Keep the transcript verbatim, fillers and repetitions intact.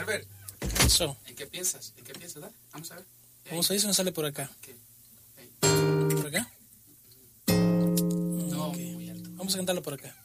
Herbert, Eso. ¿en qué piensas? ¿En qué piensas? Dale, vamos a ver. Vamos a ver si me sale por acá. Okay. ¿Por acá? No, Ok. muy alto. Vamos a cantarlo por acá.